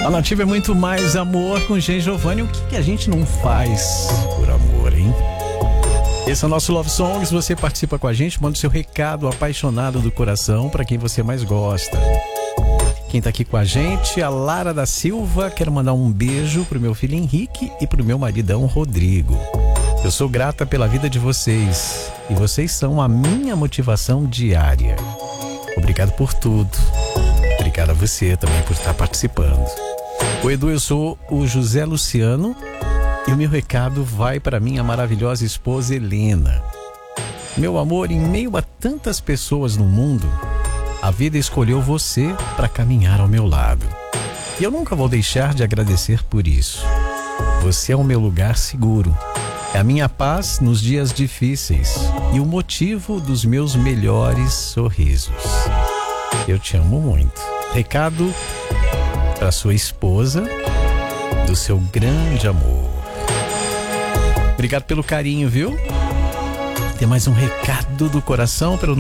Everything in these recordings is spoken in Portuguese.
A Nativa é muito mais amor com Gen Giovanni. O que a gente não faz por amor, hein? Esse é o nosso Love Songs. Você participa com a gente, manda o seu recado apaixonado do coração para quem você mais gosta. Quem tá aqui com a gente, a Lara da Silva. Quero mandar um beijo pro meu filho Henrique e pro meu maridão Rodrigo. Eu sou grata pela vida de vocês e vocês são a minha motivação diária. Obrigado por tudo. Obrigado a você também por estar participando. Oi, Edu, eu sou o José Luciano e o meu recado vai para minha maravilhosa esposa Helena. Meu amor, em meio a tantas pessoas no mundo, a vida escolheu você para caminhar ao meu lado. E eu nunca vou deixar de agradecer por isso. Você é o meu lugar seguro. É a minha paz nos dias difíceis e o motivo dos meus melhores sorrisos. Eu te amo muito. Recado para sua esposa, do seu grande amor. Obrigado pelo carinho, viu? Tem mais um recado do coração pelo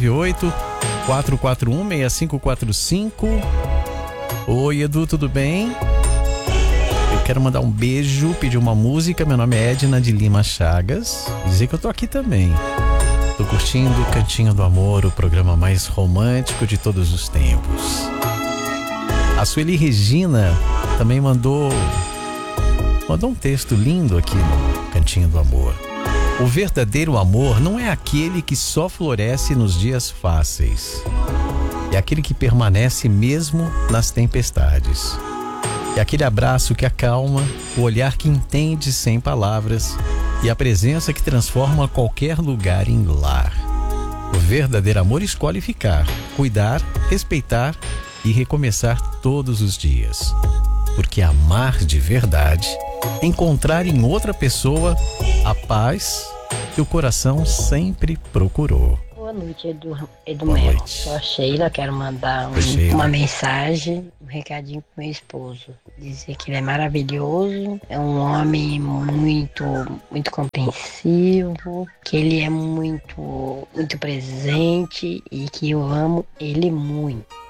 9198-441-6545. Oi, Edu, tudo bem? Eu quero mandar um beijo, pedir uma música. Meu nome é Edna de Lima Chagas. Dizer que eu tô aqui também. Tô curtindo o Cantinho do Amor, o programa mais romântico de todos os tempos. A Sueli Regina também mandou um texto lindo aqui no Cantinho do Amor. O verdadeiro amor não é aquele que só floresce nos dias fáceis. É aquele que permanece mesmo nas tempestades. É aquele abraço que acalma, o olhar que entende sem palavras e a presença que transforma qualquer lugar em lar. O verdadeiro amor escolhe ficar, cuidar, respeitar e recomeçar todos os dias. Porque amar de verdade é encontrar em outra pessoa a paz que o coração sempre procurou. Boa noite, Edu Boa Melo. noite. Sou a Sheila, quero mandar Sheila. uma mensagem, um recadinho pro meu esposo. Dizer que ele é maravilhoso, é um homem muito compreensivo, que ele é muito presente e que eu amo ele muito.